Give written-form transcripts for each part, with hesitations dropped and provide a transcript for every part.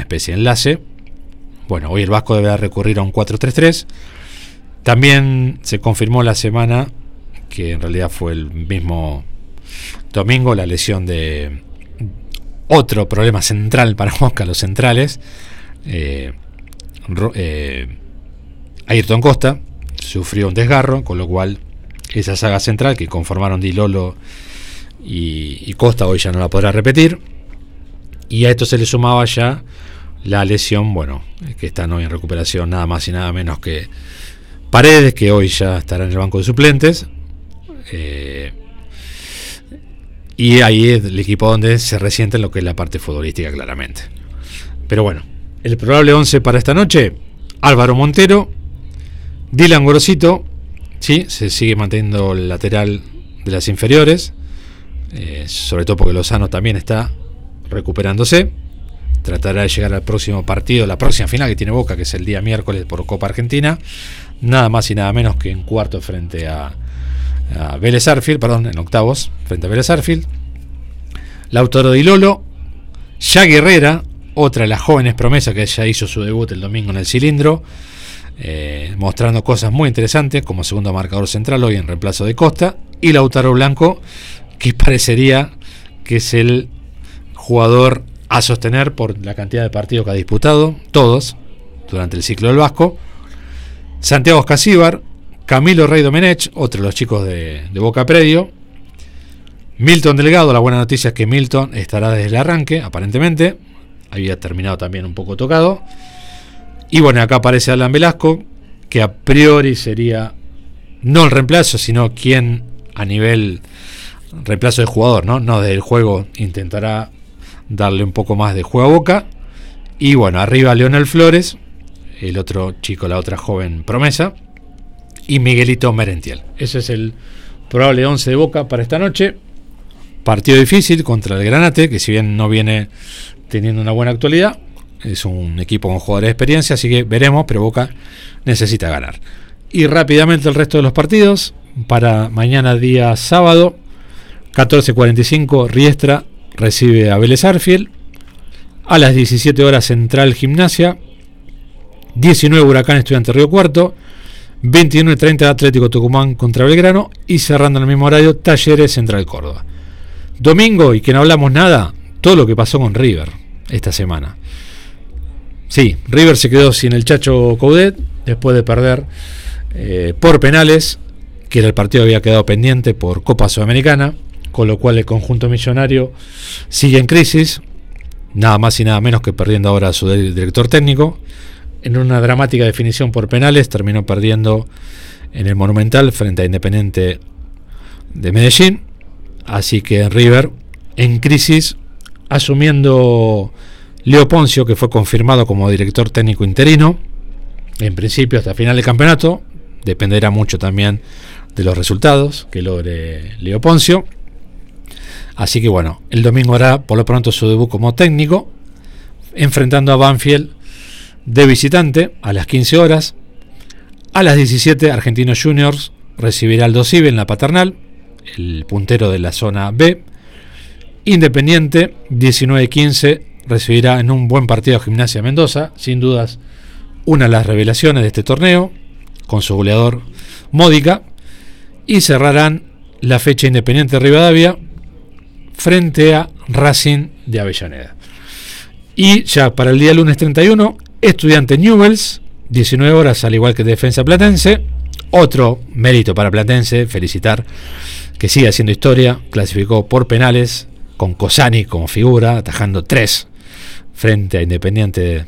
especie de enlace. Bueno, hoy el Vasco deberá recurrir a un 4-3-3. También se confirmó la semana, que en realidad fue el mismo domingo, la lesión de otro problema central para Boca, los centrales. Ayrton Costa sufrió un desgarro, con lo cual esa saga central que conformaron Di Lolo y Costa hoy ya no la podrá repetir. Y a esto se le sumaba ya la lesión, bueno, que están hoy en recuperación nada más y nada menos que Paredes, que hoy ya estará en el banco de suplentes. Y ahí es el equipo donde se resiente en lo que es la parte futbolística, claramente. Pero bueno, el probable 11 para esta noche: Álvaro Montero, Dylan Gorosito, sí, se sigue manteniendo el lateral de las inferiores, sobre todo porque Lozano también está recuperándose. Tratará de llegar al próximo partido, la próxima final que tiene Boca, que es el día miércoles por Copa Argentina, nada más y nada menos que en cuartos frente a Vélez Sarsfield, en octavos frente a Vélez Sarsfield. Lautaro Di Lolo, ya Guerrera, otra de las jóvenes promesas que ya hizo su debut el domingo en el cilindro, mostrando cosas muy interesantes como segundo marcador central hoy en reemplazo de Costa. Y Lautaro Blanco, que parecería que es el jugador a sostener por la cantidad de partidos que ha disputado, todos, durante el ciclo del Vasco. Santiago Escasíbar, Camilo Rey Domenech, otro de los chicos de Boca Predio. Milton Delgado, la buena noticia es que Milton estará desde el arranque, aparentemente. Había terminado también un poco tocado. Y bueno, acá aparece Alan Velasco, que a priori sería no el reemplazo, sino quien a nivel reemplazo del jugador, no desde el juego, intentará darle un poco más de juego a Boca. Y bueno, arriba Leonel Flores, el otro chico, la otra joven promesa, y Miguelito Merentiel. Ese es el probable 11 de Boca para esta noche. Partido difícil contra el Granate, que si bien no viene teniendo una buena actualidad, es un equipo con jugadores de experiencia, así que veremos, pero Boca necesita ganar. Y rápidamente el resto de los partidos. Para mañana, día sábado, 14:45, Riestra recibe a Vélez Sarsfield. A las 17 horas, Central Gimnasia. 19, Huracán Estudiantes Río Cuarto. 21:30, Atlético Tucumán contra Belgrano. Y cerrando en el mismo horario, Talleres Central Córdoba. Domingo, y que no hablamos nada, todo lo que pasó con River esta semana. Sí, River se quedó sin el Chacho Coudet después de perder por penales, que era el partido que había quedado pendiente por Copa Sudamericana, con lo cual el conjunto millonario sigue en crisis, nada más y nada menos que perdiendo ahora a su director técnico. En una dramática definición por penales terminó perdiendo en el Monumental frente a Independiente de Medellín. Así que River en crisis, asumiendo Leo Poncio, que fue confirmado como director técnico interino, en principio hasta final del campeonato. Dependerá mucho también de los resultados que logre Leo Poncio. Así que bueno, el domingo hará por lo pronto su debut como técnico, enfrentando a Banfield de visitante a las 15 horas. A las 17, Argentinos Juniors recibirá al Dosive en la Paternal, el puntero de la zona B. Independiente, 19:15, recibirá en un buen partido a Gimnasia Mendoza, sin dudas una de las revelaciones de este torneo, con su goleador Módica. Y cerrarán la fecha Independiente Rivadavia frente a Racing de Avellaneda. Y ya para el día lunes 31, Estudiante Newell's, 19 horas, al igual que Defensa Platense. Otro mérito para Platense, felicitar que sigue haciendo historia, clasificó por penales con Cosani como figura, atajando 3 frente a Independiente.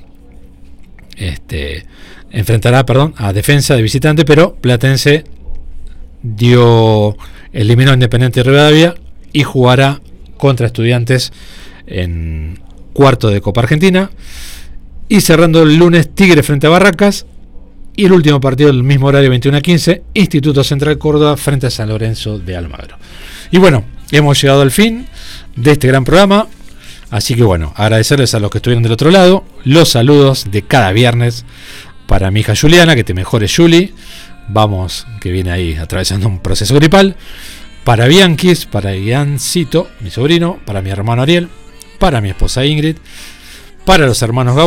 Enfrentará, a Defensa de visitante, pero Platense eliminó a Independiente Rivadavia y jugará contra Estudiantes en cuarto de Copa Argentina. Y cerrando el lunes, Tigre frente a Barracas. Y el último partido del mismo horario, 21:15, Instituto Central Córdoba frente a San Lorenzo de Almagro. Y bueno, hemos llegado al fin de este gran programa. Así que bueno, agradecerles a los que estuvieron del otro lado. Los saludos de cada viernes para mi hija Juliana, que te mejores, Juli. Vamos, que viene ahí atravesando un proceso gripal. Para Bianquis, para Iancito, mi sobrino, para mi hermano Ariel, para mi esposa Ingrid, para los hermanos Gau